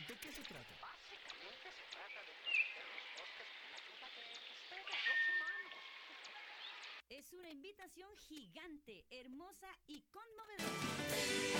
¿De qué se trata? Básicamente se trata de proteger los bosques con la ayuda de ustedes, los humanos. Es una invitación gigante, hermosa y conmovedora.